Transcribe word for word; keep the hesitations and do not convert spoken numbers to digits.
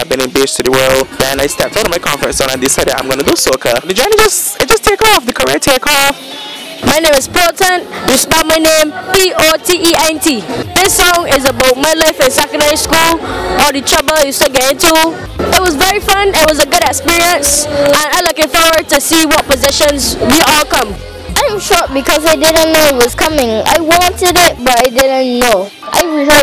I've been in Beach to the world. Then I stepped out of my comfort zone and decided I'm gonna do soca. The journey just it just take off. The career take off. My name is Potent. You spell my name P O T E N T. This song is about my life in secondary school, all the trouble I used to get into. It was very fun. It was a good experience, and I'm looking forward to see what positions we all come. I'm shocked because I didn't know it was coming. I wanted it, but I didn't know. I wish I